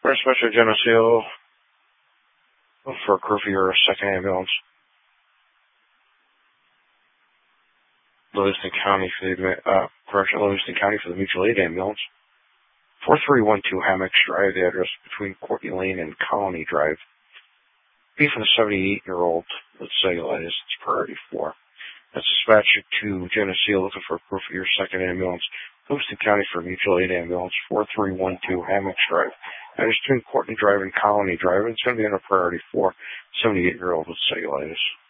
First Special Geneseo for Griffey or a second ambulance. Livingston County for Livingston County for the mutual aid ambulance. 4312 Hammocks Drive, the address between Courtney Lane and Colony Drive. Be for the 78-year-old with cellulitis. It's priority 4. That's dispatched to Geneseo looking for proof of your second ambulance. Livingston County for mutual aid ambulance. 4312 Hammocks Drive. Address between Courtney Drive and Colony Drive. It's going to be under priority 4. 78-year-old with cellulitis.